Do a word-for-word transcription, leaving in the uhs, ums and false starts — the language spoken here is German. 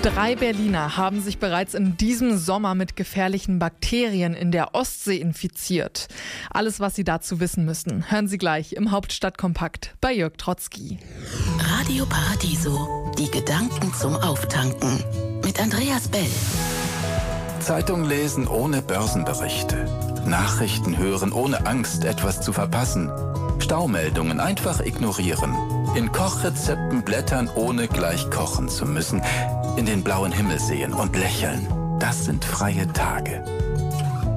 Drei Berliner haben sich bereits in diesem Sommer mit gefährlichen Bakterien in der Ostsee infiziert. Alles, was Sie dazu wissen müssen, hören Sie gleich im Hauptstadtkompakt bei Jörg Trotzki. Radio Paradiso, die Gedanken zum Auftanken mit Andreas Bell. Zeitung lesen ohne Börsenberichte. Nachrichten hören ohne Angst, etwas zu verpassen. Staumeldungen einfach ignorieren. In Kochrezepten blättern, ohne gleich kochen zu müssen. In den blauen Himmel sehen und lächeln. Das sind freie Tage.